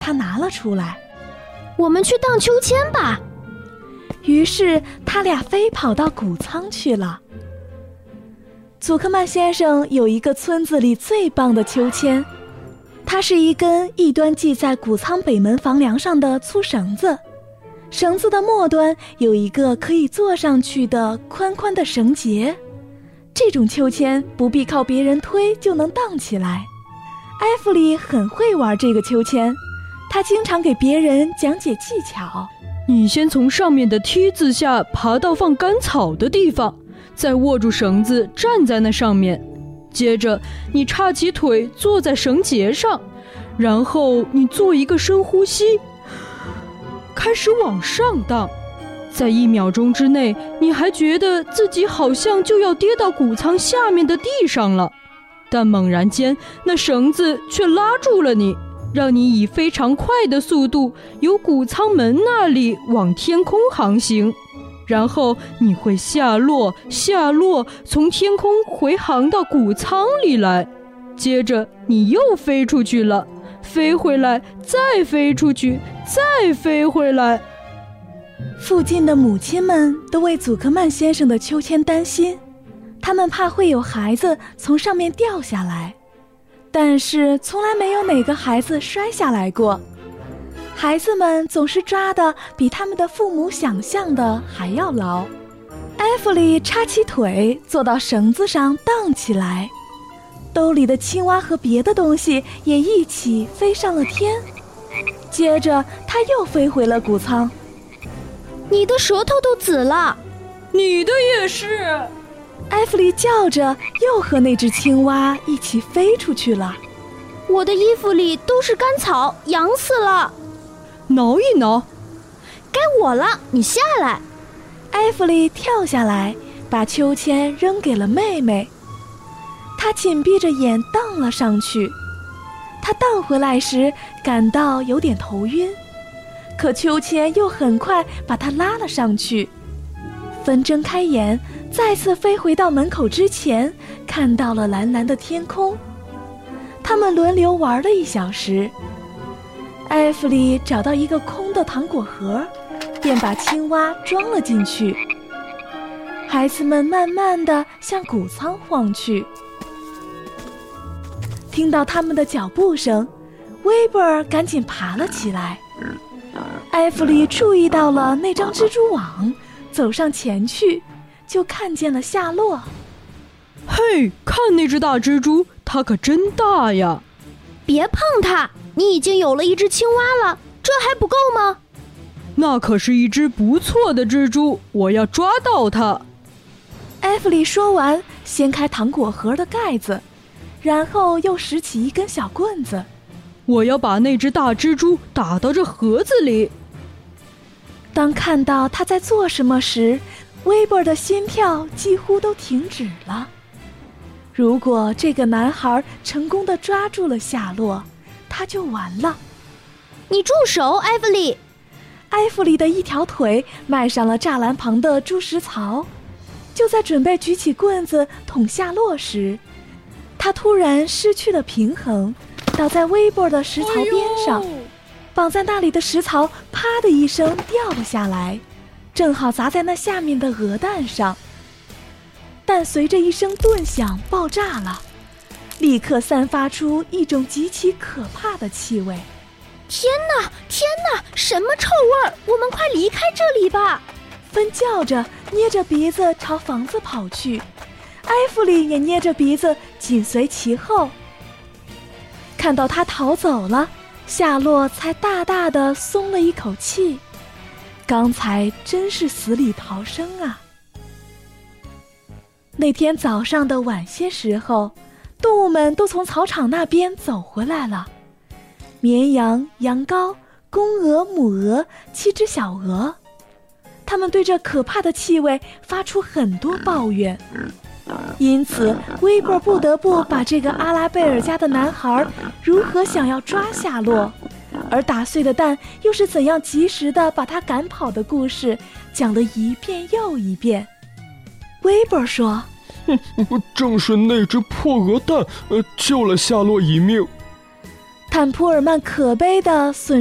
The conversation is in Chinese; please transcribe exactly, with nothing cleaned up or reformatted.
他拿了出来。 我们去荡秋千吧。 于是他俩飞跑到谷仓去了。祖克曼先生有一个村子里最棒的秋千，它是一根一端系在谷仓北门房梁上的粗绳子，绳子的末端有一个可以坐上去的宽宽的绳结。这种秋千不必靠别人推就能荡起来。埃弗里很会玩这个秋千，他经常给别人讲解技巧。 你先从上面的梯子下爬到放干草的地方，再握住绳子站在那上面，接着你叉起腿坐在绳结上，然后你做一个深呼吸，开始往上荡。在一秒钟之内，你还觉得自己好像就要跌到谷仓下面的地上了，但猛然间那绳子却拉住了你，让你以非常快的速度由谷仓门那里往天空航行，然后你会下落下落，从天空回航到谷仓里来，接着你又飞出去了，飞回来，再飞出去，再飞回来。 附近的母亲们都为祖克曼先生的秋千担心，他们怕会有孩子从上面掉下来，但是从来没有哪个孩子摔下来过。孩子们总是抓得比他们的父母想象的还要牢。埃弗里叉起腿坐到绳子上荡起来，兜里的青蛙和别的东西也一起飞上了天。接着他又飞回了谷仓。 你的舌头都紫了。 你的也是。 埃弗里叫着，又和那只青蛙一起飞出去了。 我的衣服里都是干草，痒死了。 挠一挠。 该我了，你下来。 埃弗里跳下来，把秋千扔给了妹妹。她紧闭着眼荡了上去。她荡回来时感到有点头晕，可秋千又很快把她拉了上去。分睁开眼，再次飞回到门口之前，看到了蓝蓝的天空。他们轮流玩了一小时。埃弗里找到一个空的糖果盒，便把青蛙装了进去。孩子们慢慢地向谷仓晃去。听到他们的脚步声，威伯尔赶紧爬了起来。埃弗里注意到了那张蜘蛛网，走上前去，就看见了夏洛。 嘿，看那只大蜘蛛，它可真大呀！ 别碰它，你已经有了一只青蛙了，这还不够吗？ 那可是一只不错的蜘蛛，我要抓到它。 埃弗里说完，掀开糖果盒的盖子，然后又拾起一根小棍子。 我要把那只大蜘蛛打到这盒子里。 当看到他在做什么时，威伯尔的心跳几乎都停止了。如果这个男孩成功地抓住了夏洛，他就完了。 你住手，埃弗里！ 埃弗里的一条腿迈上了栅栏旁的猪食槽，就在准备举起棍子捅夏洛时，他突然失去了平衡，倒在威伯尔的石槽边上。哎，绑在那里的石槽啪的一声掉了下来，正好砸在那下面的鹅蛋上。但随着一声顿响爆炸了，立刻散发出一种极其可怕的气味。 天哪，天哪，什么臭味儿！我们快离开这里吧！ 芬叫着，捏着鼻子朝房子跑去。埃弗里也捏着鼻子紧随其后。看到他逃走了，夏洛才大大地松了一口气。刚才真是死里逃生啊！那天早上的晚些时候，动物们都从草场那边走回来了。绵羊、羊羔、公鹅、母鹅，七只小鹅。它们对这可怕的气味发出很多抱怨。因此威伯不得不把这个阿拉贝尔家的男孩如何想要抓夏洛，而打碎的蛋又是怎样及时地把他赶跑的故事讲了一遍又一遍。威伯说， 正是那只破鹅蛋呃救了夏洛一命。 坦普尔曼可悲地损